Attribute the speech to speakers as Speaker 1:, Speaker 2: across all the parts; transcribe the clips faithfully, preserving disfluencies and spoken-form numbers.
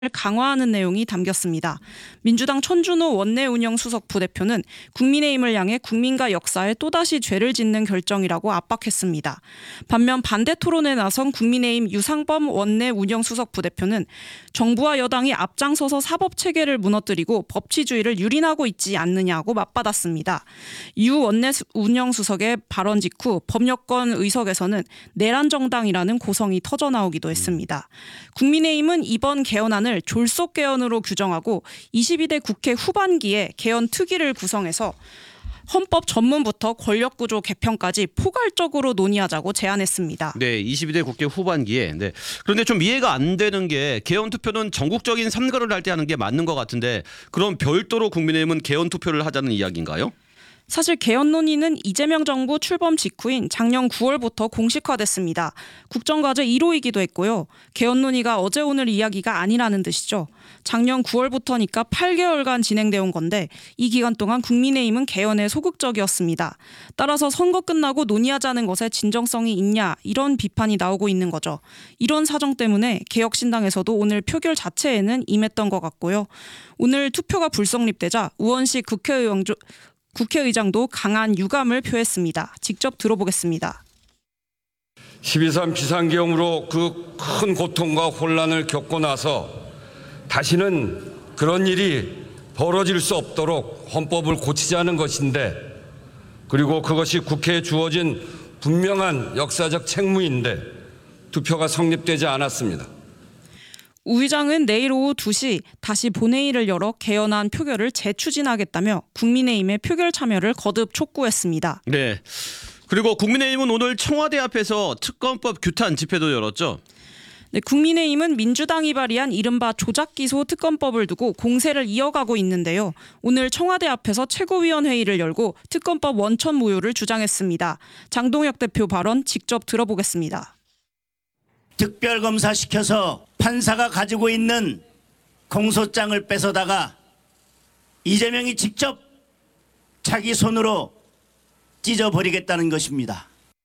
Speaker 1: 강화하는 내용이 담겼습니다. 민주당 천준호 원내운영수석 부대표는 국민의힘을 향해 국민과 역사에 또다시 죄를 짓는 결정이라고 압박했습니다. 반면 반대 토론에 나선 국민의힘 유상범 원내운영수석 부대표는 정부와 여당이 앞장서서 사법체계를 무너뜨리고 법치주의를 유린하고 있지 않느냐고 맞받았습니다. 유 원내운영수석의 발언 직후 법여권 의석에서는 내란정당이라는 고성이 터져나오기도 했습니다. 국민의힘은 이번 개헌안을 졸속 개헌으로 규정하고 이십이 대 국회 후반기에 개헌 특위를 구성해서 헌법 전문부터 권력구조 개편까지 포괄적으로 논의하자고 제안했습니다.
Speaker 2: 네, 이십이 대 국회 후반기에. 네. 그런데 좀 이해가 안 되는 게 개헌 투표는 전국적인 선거를 할 때 하는 게 맞는 것 같은데 그럼 별도로 국민의힘은 개헌 투표를 하자는 이야기인가요?
Speaker 1: 사실 개헌 논의는 이재명 정부 출범 직후인 작년 구월부터 공식화됐습니다. 국정과제 일 호이기도 했고요. 개헌 논의가 어제 오늘 이야기가 아니라는 뜻이죠. 작년 구월부터니까 팔 개월간 진행되어 온 건데 이 기간 동안 국민의힘은 개헌에 소극적이었습니다. 따라서 선거 끝나고 논의하자는 것에 진정성이 있냐 이런 비판이 나오고 있는 거죠. 이런 사정 때문에 개혁신당에서도 오늘 표결 자체에는 임했던 것 같고요. 오늘 투표가 불성립되자 우원식 국회의원 국회의장도 강한 유감을 표했습니다. 직접 들어보겠습니다.
Speaker 3: 십이 삼 비상계엄으로 그 큰 고통과 혼란을 겪고 나서 다시는 그런 일이 벌어질 수 없도록 헌법을 고치자는 것인데 그리고 그것이 국회에 주어진 분명한 역사적 책무인데 투표가 성립되지 않았습니다.
Speaker 1: 우 의장은 내일 오후 두 시 다시 본회의를 열어 개헌안 표결을 재추진하겠다며 국민의힘의 표결 참여를 거듭 촉구했습니다.
Speaker 2: 네. 그리고 국민의힘은 오늘 청와대 앞에서 특검법 규탄 집회도 열었죠.
Speaker 1: 네, 국민의힘은 민주당이 발의한 이른바 조작기소 특검법을 두고 공세를 이어가고 있는데요. 오늘 청와대 앞에서 최고위원회의를 열고 특검법 원천 무효를 주장했습니다. 장동혁 대표 발언 직접 들어보겠습니다.
Speaker 4: 특별검사 시켜서 판사가 가지고 있는 공소장을 뺏어다가 이재명이 직접 자기 손으로 찢어버리겠다는 것입니다.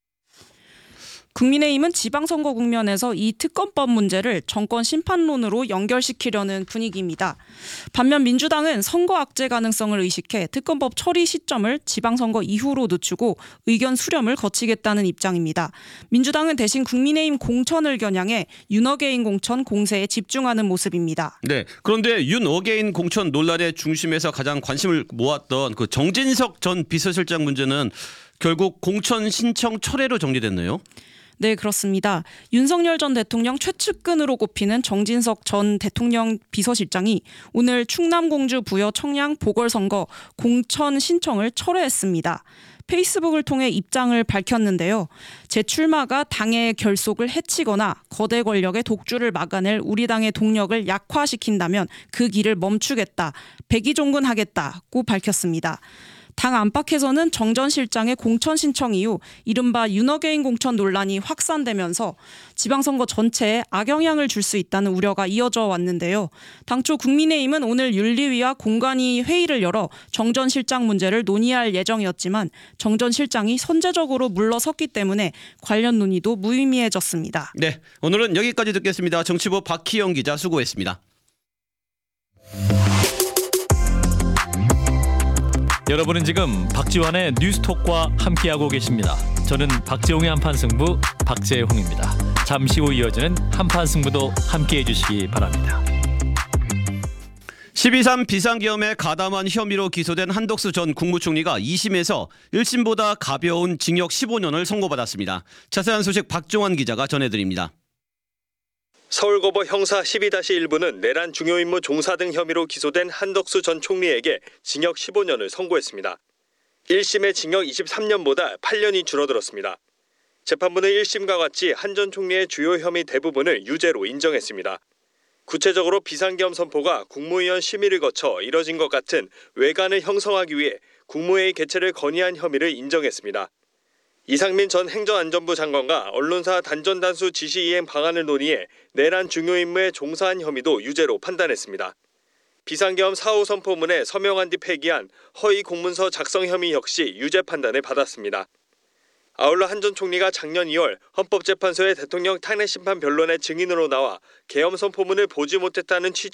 Speaker 1: 국민의힘은 지방선거 국면에서 이 특검법 문제를 정권 심판론으로 연결시키려는 분위기입니다. 반면 민주당은 선거 악재 가능성을 의식해 특검법 처리 시점을 지방선거 이후로 늦추고 의견 수렴을 거치겠다는 입장입니다. 민주당은 대신 국민의힘 공천을 겨냥해 윤어게인 공천 공세에 집중하는 모습입니다.
Speaker 2: 네. 그런데 윤어게인 공천 논란의 중심에서 가장 관심을 모았던 그 정진석 전 비서실장 문제는 결국 공천 신청 철회로 정리됐네요.
Speaker 1: 네, 그렇습니다. 윤석열 전 대통령 최측근으로 꼽히는 정진석 전 대통령 비서실장이 오늘 충남공주 부여 청량 보궐선거 공천 신청을 철회했습니다. 페이스북을 통해 입장을 밝혔는데요. 재출마가 당의 결속을 해치거나 거대 권력의 독주를 막아낼 우리 당의 동력을 약화시킨다면 그 길을 멈추겠다, 백의종군하겠다고 밝혔습니다. 당 안팎에서는 정 전 실장의 공천 신청 이후 이른바 윤어게인 공천 논란이 확산되면서 지방선거 전체에 악영향을 줄 수 있다는 우려가 이어져 왔는데요. 당초 국민의힘은 오늘 윤리위와 공관위 회의를 열어 정 전 실장 문제를 논의할 예정이었지만 정 전 실장이 선제적으로 물러섰기 때문에 관련 논의도 무의미해졌습니다.
Speaker 2: 네, 오늘은 여기까지 듣겠습니다. 정치부 박희영 기자 수고했습니다.
Speaker 5: 여러분은 지금 박지원의 뉴스톡과 함께하고 계십니다. 저는 박재홍의 한판승부 박재홍입니다. 잠시 후 이어지는 한판승부도 함께해 주시기 바랍니다.
Speaker 2: 십이 삼 비상계엄에 가담한 혐의로 기소된 한덕수 전 국무총리가 이 심에서 일 심보다 가벼운 징역 십오 년을 선고받았습니다. 자세한 소식 박종환 기자가 전해드립니다.
Speaker 6: 서울고법 형사 십이 일 부는 내란 중요 임무 종사 등 혐의로 기소된 한덕수 전 총리에게 징역 십오 년을 선고했습니다. 일 심의 징역 이십삼 년보다 팔 년이 줄어들었습니다. 재판부는 일 심과 같이 한 전 총리의 주요 혐의 대부분을 유죄로 인정했습니다. 구체적으로 비상계엄 선포가 국무위원 심의를 거쳐 이뤄진 것 같은 외관을 형성하기 위해 국무회의 개최를 건의한 혐의를 인정했습니다. 이상민 전 행정안전부 장관과 언론사 단전단수 지시이행 방안을 논의해 내란 중요 임무에 종사한 혐의도 유죄로 판단했습니다. 비상계엄 사 호 선포문에 서명한 뒤 폐기한 허위 공문서 작성 혐의 역시 유죄 판단을 받았습니다. 아울러 한 전 총리가 작년 이월 헌법재판소의 대통령 탄핵 심판 변론의 증인으로 나와 계엄 선포문을 보지 못했다는 취지